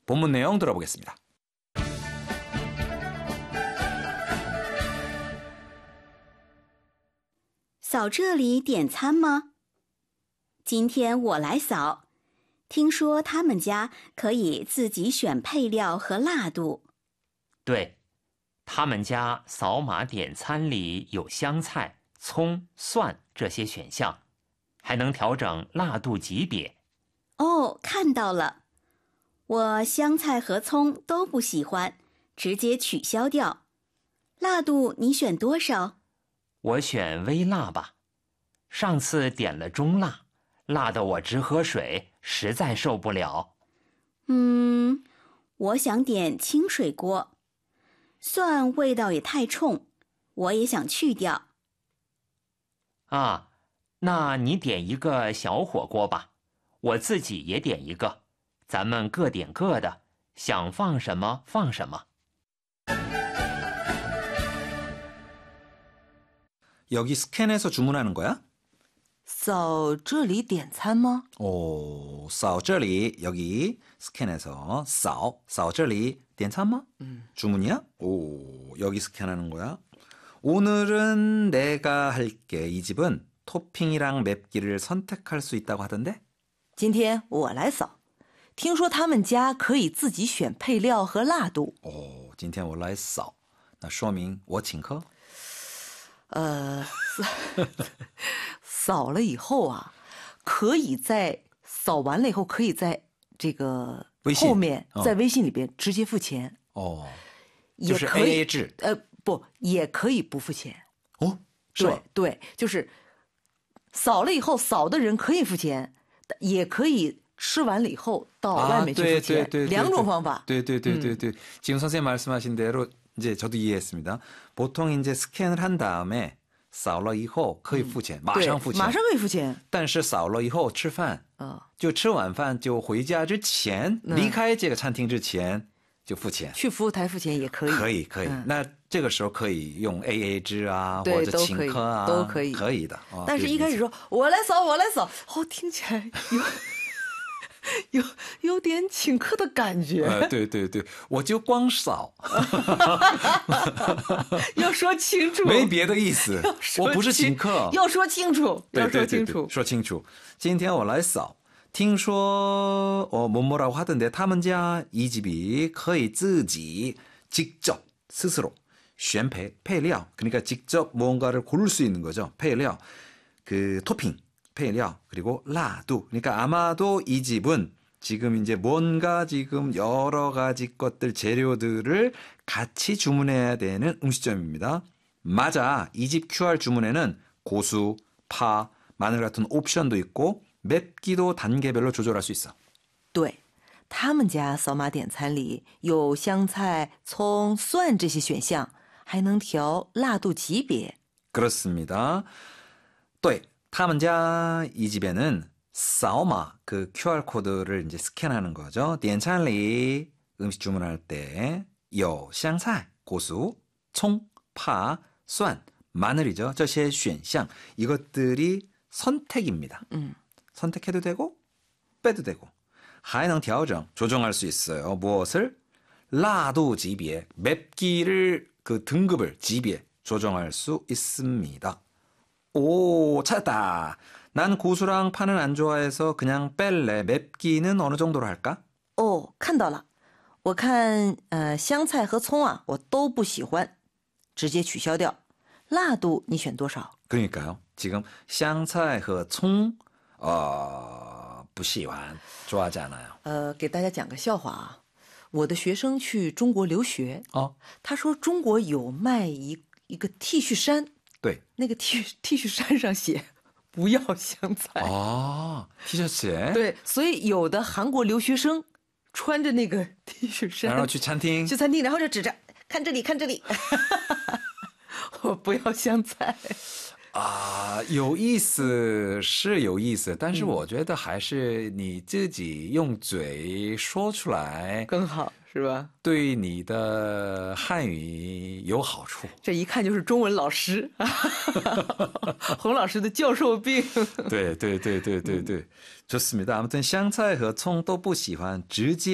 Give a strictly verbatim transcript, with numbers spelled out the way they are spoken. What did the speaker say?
본문 내용 들어보겠습니다. 扫这里点餐吗？今天我来扫，听说他们家可以自己选配料和辣度。 对，他们家扫码点餐里有香菜、葱、蒜这些选项，还能调整辣度级别。 哦，看到了，我香菜和葱都不喜欢，直接取消掉。辣度你选多少？ 我选微辣吧，上次点了中辣，辣得我直喝水，实在受不了。 嗯，我想点清水锅，蒜味道也太冲，我也想去掉。 啊，那你点一个小火锅吧，我自己也点一个，咱们各点各的，想放什么放什么。 여기 스캔해서 주문하는 거야? 扫这里点餐吗? 오, 扫这里 여기 스캔해서 扫扫这里点餐吗? 음. 주문이야? 오, 여기 스캔하는 거야. 오늘은 내가 할게. 이 집은 토핑이랑 맵기를 선택할 수 있다고 하던데? 今天我来扫，听说他们家可以自己选配料和辣度。 오, 今天我来扫，那说明我请客。 呃，扫了以后啊，可以在扫完了以后，可以在这个后面在微信里边直接付钱。 哦， 也可以 A A 制。 呃，不，也可以不付钱。 哦， 对对，就是扫了以后，扫的人可以付钱，也可以吃完了以后到外面去付钱， 아, 对对对两种方法。 对对对对对， 음. 지금 선생님 말씀하신 대로 이제 저도 이해했습니다. 보통 이제 스캔을 한 다음에 扫了以后可以付钱，马上付钱， 马上可以付钱。 但是扫了以后吃饭，就吃晚饭就回家之前，离开这个餐厅之前就付钱， 去服务台付钱也可以。 可以可以，那这个时候可以用 A A 制啊，或者请客啊， 都可以， 可以的。 但是一开始说我来扫，我来扫，哦，听起来有。有有点请客的感觉。 呃，对对对，我就光扫。 要说清楚， 没别的意思，我不是请客。 要说清楚，要说清楚， 对对对对，说清楚。今天我来扫，听说어 뭐뭐라고 하던데，他们家이 집이可以自己직접 스스로选配配料，그러니까 직접 뭔가를 고를 수 있는 거죠. 配料，그 토핑. 配料 그리고 라두. 그러니까 아마도 이 집은 지금 이제 뭔가 지금 여러 가지 것들 재료들을 같이 주문해야 되는 음식점입니다. 맞아. 이 집 큐알 주문에는 고수, 파, 마늘 같은 옵션도 있고 맵기도 단계별로 조절할 수 있어. 对，他们家扫码点餐里有香菜、葱、蒜这些选项，还能调辣度级别。 그렇습니다. 对。 他们家이 집에는 扫码 그 큐알 코드를 이제 스캔하는 거죠. 点餐里 음식 주문할 때有香菜, 고수, 葱, 파, 蒜, 마늘이죠. 这些选项 이것들이 선택입니다. 음. 선택해도 되고 빼도 되고 还能调整 조정할 수 있어요. 무엇을? 辣度级别 맵기를 그 등급을 级别 조정할 수 있습니다. 오, 찾았다. 난 고수랑 파는 안 좋아해서 그냥 뺄래. 맵기는 어느 정도로 할까? 哦，看到了。我看呃香菜和葱啊，我都不喜欢，直接取消掉。辣度你选多少？ 그러니까요. 지금 香菜和葱 어, 不喜欢, 좋아하지 않아요. 呃，给大家讲个笑话啊。我的学生去中国留学， 哦， 他说中国有卖一一个 T 恤衫。 对， 那个 T T 恤衫上写不要香菜哦 T 恤鞋对，所以有的韩国留学生穿着那个 T 恤衫， 然后去餐厅， 去餐厅，然后就指着看这里，看这里，我不要香菜。 啊，有意思是有意思，但是我觉得还是你自己用嘴说出来更好，是吧？ 对你的汉语有好处。 这一看就是中文老师，洪老师的教授病。 对对对对对对，좋습니다。아무튼香菜和葱都不喜欢，直接